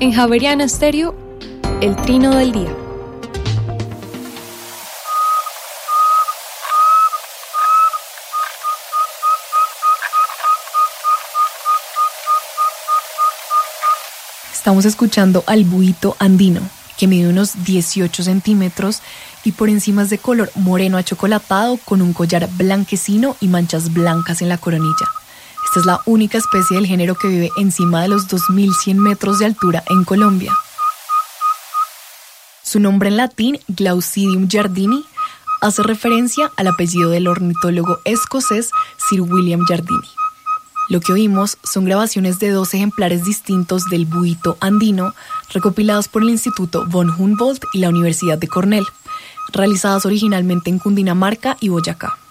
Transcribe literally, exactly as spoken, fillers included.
En Javeriana Estéreo, el trino del día. Estamos escuchando al buito andino, que mide unos dieciocho centímetros y por encima es de color moreno achocolatado con un collar blanquecino y manchas blancas en la coronilla. Esta es la única especie del género que vive encima de los dos mil cien metros de altura en Colombia. Su nombre en latín, Glaucidium jardini, hace referencia al apellido del ornitólogo escocés Sir William Jardini. Lo que oímos son grabaciones de dos ejemplares distintos del buito andino, recopilados por el Instituto von Humboldt y la Universidad de Cornell, realizadas originalmente en Cundinamarca y Boyacá.